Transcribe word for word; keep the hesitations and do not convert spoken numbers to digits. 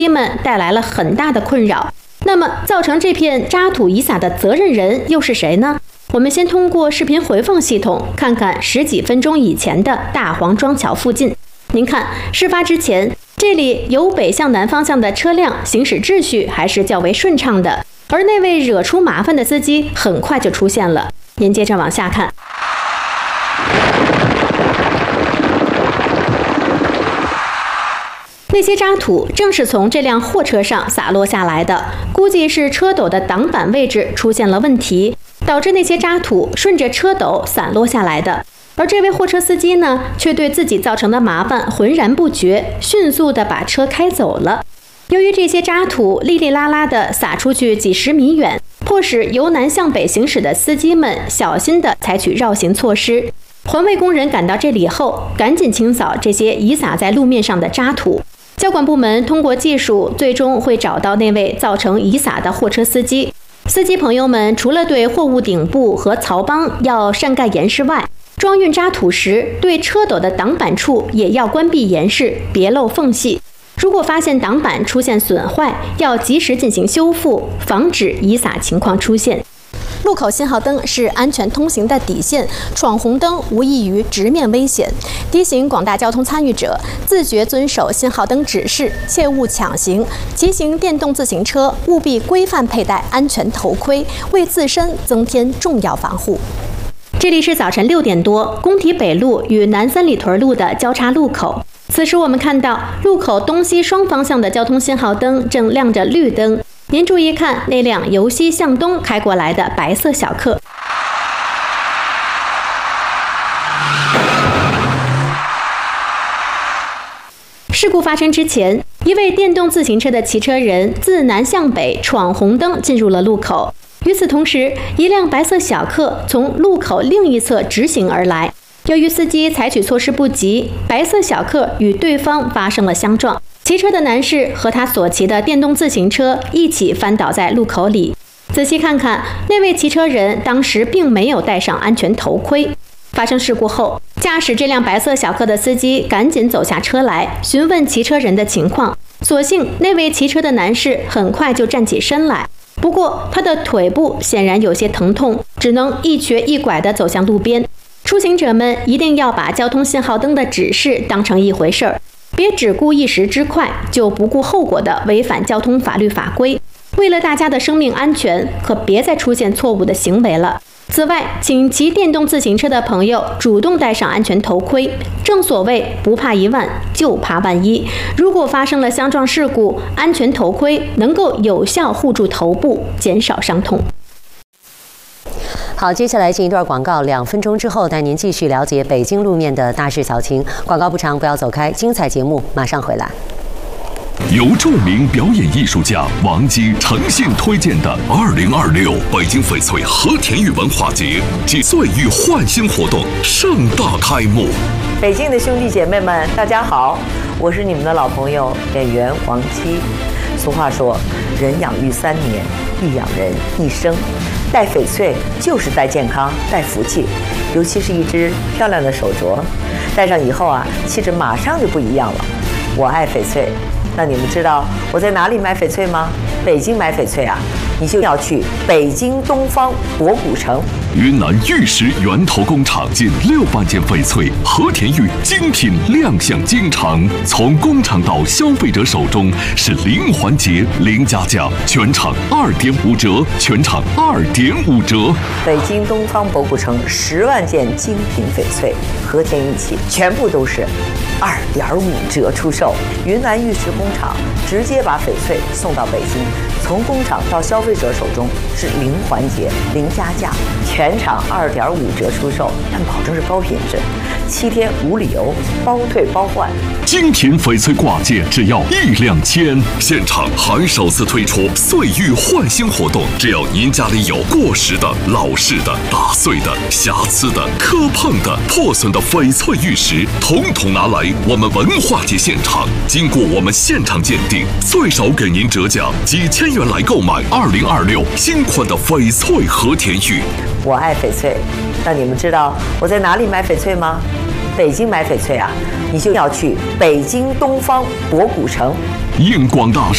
们带来了很大的困扰。那么，造成这片渣土遗撒的责任人又是谁呢？我们先通过视频回放系统看看十几分钟以前的大黄庄桥附近。您看，事发之前，这里由北向南方向的车辆行驶秩序还是较为顺畅的，而那位惹出麻烦的司机很快就出现了。您接着往下看。那些渣土正是从这辆货车上洒落下来的，估计是车斗的挡板位置出现了问题，导致那些渣土顺着车斗散落下来的。而这位货车司机呢，却对自己造成的麻烦浑然不觉，迅速地把车开走了。由于这些渣土哩哩啦啦地洒出去几十米远，迫使由南向北行驶的司机们小心地采取绕行措施。环卫工人赶到这里后，赶紧清扫这些遗撒在路面上的渣土。交管部门通过技术，最终会找到那位造成遗撒的货车司机。司机朋友们除了对货物顶部和槽帮要善盖严实外，装运渣土时，对车斗的挡板处也要关闭严实，别漏缝隙。如果发现挡板出现损坏，要及时进行修复，防止遗撒情况出现。路口信号灯是安全通行的底线，闯红灯无异于直面危险。提醒广大交通参与者，自觉遵守信号灯指示，切勿抢行。骑行电动自行车务必规范佩戴安全头盔，为自身增添重要防护。这里是早晨六点多，工体北路与南三里屯路的交叉路口。此时我们看到路口东西双方向的交通信号灯正亮着绿灯。您注意看那辆由西向东开过来的白色小客。事故发生之前，一位电动自行车的骑车人自南向北闯红灯进入了路口。与此同时，一辆白色小客从路口另一侧直行而来。由于司机采取措施不及，白色小客与对方发生了相撞。骑车的男士和他所骑的电动自行车一起翻倒在路口里。仔细看看，那位骑车人当时并没有戴上安全头盔。发生事故后，驾驶这辆白色小客的司机赶紧走下车来，询问骑车人的情况。所幸那位骑车的男士很快就站起身来，不过他的腿部显然有些疼痛，只能一瘸一拐地走向路边。出行者们一定要把交通信号灯的指示当成一回事儿，别只顾一时之快，就不顾后果的违反交通法律法规。为了大家的生命安全，可别再出现错误的行为了。此外，请骑电动自行车的朋友主动戴上安全头盔。正所谓不怕一万，就怕万一。如果发生了相撞事故，安全头盔能够有效护住头部，减少伤痛。 好，接下来进一段广告，两分钟之后带您继续了解北京路面的大事小情。广告不长，不要走开，精彩节目马上回来。 由著名表演艺术家王姬诚信推荐的二零二六北京翡翠和田玉文化节暨岁玉焕新活动盛大开幕。 北京的兄弟姐妹们，大家好，我是你们的老朋友演员王姬。俗话说，人养育三年，玉养人一生。戴翡翠就是戴健康、戴福气，尤其是一只漂亮的手镯，戴上以后啊，气质马上就不一样了。我爱翡翠，那你们知道我在哪里买翡翠吗？北京买翡翠啊，你就要去北京东方博古城。 云南玉石源头工厂近六万件翡翠和田玉精品亮相京城，从工厂到消费者手中是零环节、零加价，全场二点五折，全场二点五折。 北京东方博古城十万件精品翡翠和田玉器，全部都是二点五折出售。云南玉石工厂直接把翡翠送到北京，从工厂到消费者手中是零环节、零加价。全场二点五折出售，但保证是高品质，七天无理由，包退包换。 精品翡翠挂件只要一两千，现场还首次推出岁玉焕新活动，只要您家里有过时的、老式的、打碎的、瑕疵的、磕碰的、破损的翡翠玉石，统统拿来我们文化节现场，经过我们现场鉴定，最少给您折价几千元来购买二零二六新款的翡翠和田玉。 我爱翡翠，那你们知道我在哪里买翡翠吗？北京买翡翠啊，你就要去北京东方博古城。 应广大